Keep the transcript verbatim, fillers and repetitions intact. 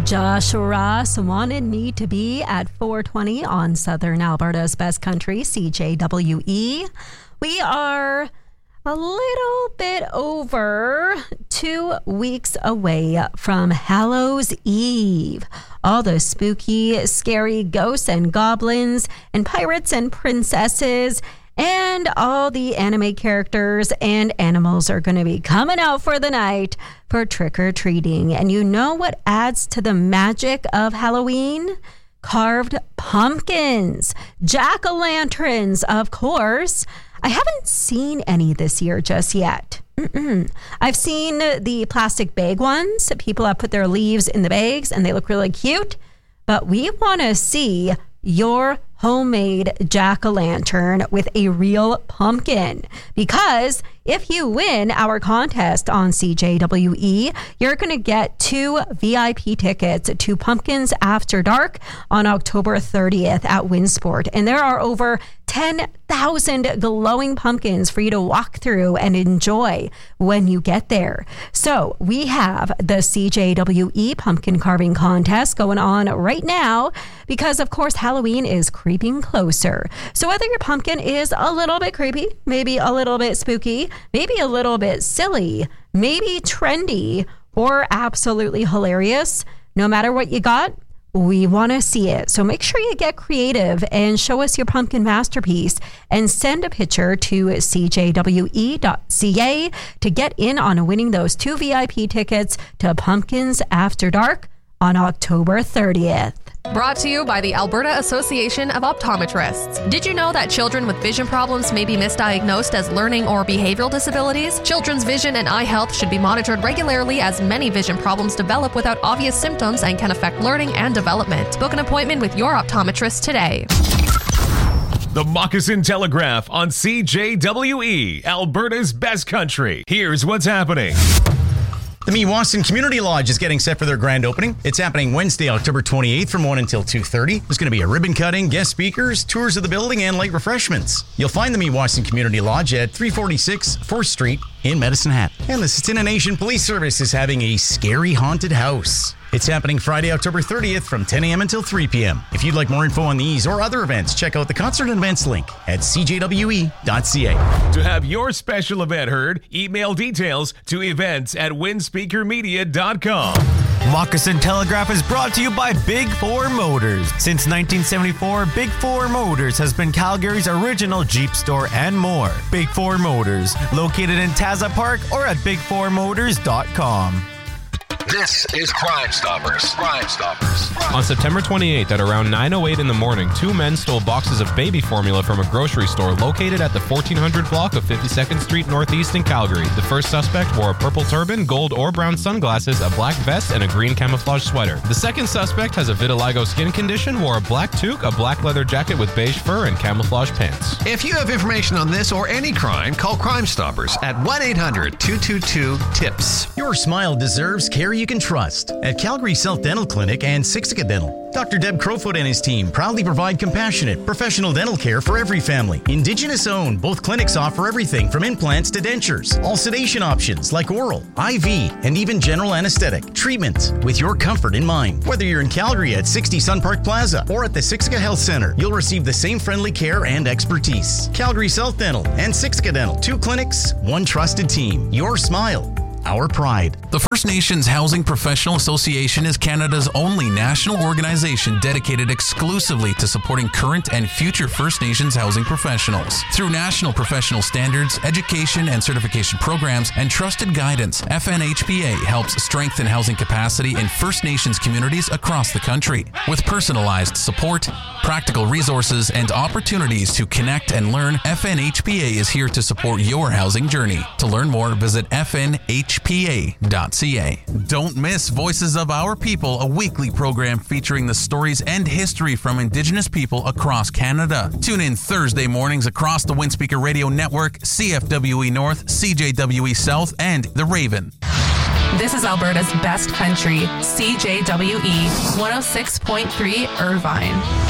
Josh Ross wanted me to be at four twenty on Southern Alberta's Best Country, C J W E. We are a little bit over two weeks away from Hallows Eve. All the spooky, scary ghosts and goblins and pirates and princesses and all the anime characters and animals are going to be coming out for the night for trick-or-treating. And you know what adds to the magic of Halloween? Carved pumpkins, jack-o'-lanterns, of course. I haven't seen any this year just yet. Mm-mm. I've seen the plastic bag ones. People have put their leaves in the bags and they look really cute. But we want to see your homemade jack-o'-lantern with a real pumpkin, because if you win our contest on C J W E, you're going to get two V I P tickets to Pumpkins After Dark on October thirtieth at Winsport. And there are over ten thousand glowing pumpkins for you to walk through and enjoy when you get there. So we have the C J W E pumpkin carving contest going on right now because, of course, Halloween is creeping closer. So whether your pumpkin is a little bit creepy, maybe a little bit spooky, maybe a little bit silly, maybe trendy, or absolutely hilarious, no matter what you got, we want to see it. So make sure you get creative and show us your pumpkin masterpiece and send a picture to c j w e dot c a to get in on winning those two V I P tickets to Pumpkins After Dark on October thirtieth. Brought to you by the Alberta Association of Optometrists. Did you know that children with vision problems may be misdiagnosed as learning or behavioral disabilities? Children's vision and eye health should be monitored regularly, as many vision problems develop without obvious symptoms and can affect learning and development. Book an appointment with your optometrist today. The Moccasin Telegraph on C J W E, Alberta's Best Country. Here's what's happening. The Meewasin Community Lodge is getting set for their grand opening. It's happening Wednesday, October twenty-eighth from one until two thirty. There's going to be a ribbon cutting, guest speakers, tours of the building, and light refreshments. You'll find the Meewasin Community Lodge at three forty-six fourth Street in Medicine Hat. And the Tsuut'ina Nation Police Service is having a scary haunted house. It's happening Friday, October thirtieth from ten a.m. until three p.m. If you'd like more info on these or other events, check out the concert and events link at c j w e dot c a. To have your special event heard, email details to events at winspeaker media dot com. Moccasin Telegraph is brought to you by Big Four Motors. Since nineteen seventy-four, Big Four Motors has been Calgary's original Jeep store and more. Big Four Motors, located in Taza Park or at big four motors dot com. This is Crime Stoppers. Crime Stoppers. On September twenty-eighth at around nine oh eight in the morning, two men stole boxes of baby formula from a grocery store located at the fourteen hundred block of fifty-second Street Northeast in Calgary. The first suspect wore a purple turban, gold or brown sunglasses, a black vest, and a green camouflage sweater. The second suspect has a vitiligo skin condition, wore a black toque, a black leather jacket with beige fur, and camouflage pants. If you have information on this or any crime, call Crime Stoppers at one eight hundred two two two TIPS. Your smile deserves care you can trust at Calgary Self Dental Clinic and Siksika Dental. Doctor Deb Crowfoot and his team proudly provide compassionate, professional dental care for every family. Indigenous owned, both clinics offer everything from implants to dentures. All sedation options like oral, I V, and even general anesthetic treatment with your comfort in mind. Whether you're in Calgary at sixty Sun Park Plaza or at the Siksika Health Center, you'll receive the same friendly care and expertise. Calgary Self Dental and Siksika Dental, two clinics, one trusted team. Your smile, our pride. The First Nations Housing Professional Association is Canada's only national organization dedicated exclusively to supporting current and future First Nations housing professionals. Through national professional standards, education and certification programs, and trusted guidance, F N H P A helps strengthen housing capacity in First Nations communities across the country. With personalized support, practical resources, and opportunities to connect and learn, F N H P A is here to support your housing journey. To learn more, visit f n h p a dot c a. Don't miss Voices of Our People, a weekly program featuring the stories and history from Indigenous people across Canada. Tune in Thursday mornings across the Windspeaker Radio Network, C F W E North, C J W E South, and The Raven. This is Alberta's Best Country, C J W E one oh six point three Irvine.